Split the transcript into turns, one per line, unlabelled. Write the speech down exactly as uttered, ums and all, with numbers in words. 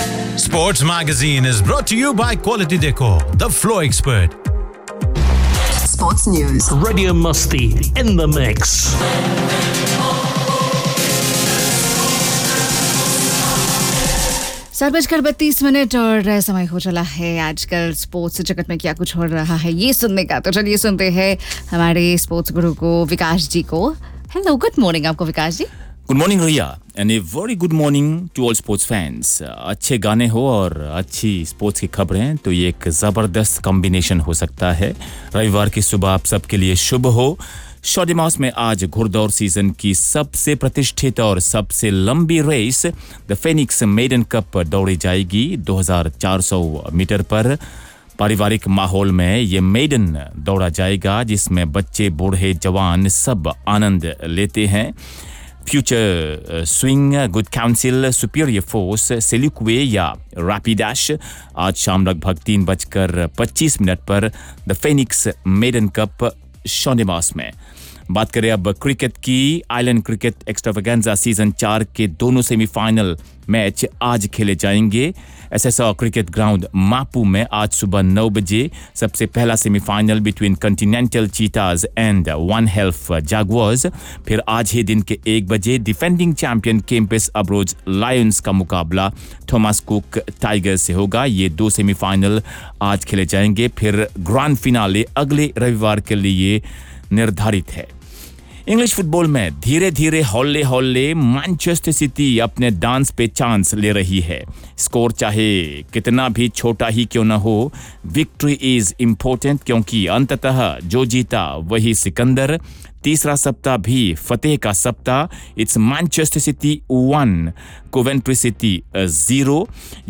Sports Magazine is brought to you by Quality Decor, the Flow Expert.
Sports News.
Radio Musti in the mix.
सात बजकर बत्तीस minute और समय हो चला है आजकल स्पोर्ट्स जगत में क्या कुछ हो रहा है ये सुनने का। तो चलिए सुनते हैं हमारे स्पोर्ट्स गुरु को, विकास जी को। हेलो, गुड मॉर्निंग आपको विकास जी।
Good morning Riya and a very good morning to all sports fans. अच्छे गाने हो और अच्छी स्पोर्ट्स की खबरें तो ये एक ज़बरदस्त कॉम्बिनेशन हो सकता है। रविवार की सुबह आप सबके लिए शुभ हो। शॉर्टिमाउस में आज घुड़दौड़ सीजन की सबसे प्रतिष्ठित और सबसे लंबी race the Phoenix maiden cup दौड़ी जाएगी दो हज़ार चार सौ मीटर पर। पारिवारिक माहौल में ये मेडन दौड़ा जाएगा जिसमें बच्चे, बूढ़े, जवान सब आनंद लेते हैं। Future swing, good council, superior force, सेल्यूकवे या रैपिडैश आज शाम लगभग तीन बजकर पच्चीस मिनट पर द फेनिक्स मेडन कप शॉर्टिमाउस में। बात करें अब क्रिकेट की। आइलैंड क्रिकेट एक्स्ट्रावेगेंजा सीजन चार के दोनों सेमीफाइनल मैच आज खेले जाएंगे। एसएसआर क्रिकेट ग्राउंड मापू में आज सुबह नौ बजे सबसे पहला semifinal between continental चीताज and one health Jaguars. फिर आज ही दिन के एक बजे डिफेंडिंग चैंपियन केम्पस अब्रोज लायंस का मुकाबला थॉमस कुक टाइगर्स से होगा। ये दो सेमीफाइनल आज खेले जाएंगे। फिर ग्रैंड फिनाले अगले रविवार के लिए निर्धारित है। इंग्लिश फुटबॉल में धीरे धीरे हौले हौले मैनचेस्टर सिटी अपने डांस पे चांस ले रही है। स्कोर चाहे कितना भी छोटा ही क्यों ना हो, विक्ट्री इज इम्पोर्टेंट क्योंकि अंततः जो जीता वही सिकंदर। तीसरा सप्ताह भी फतेह का सप्ताह। It's Manchester city one, Coventry city zero.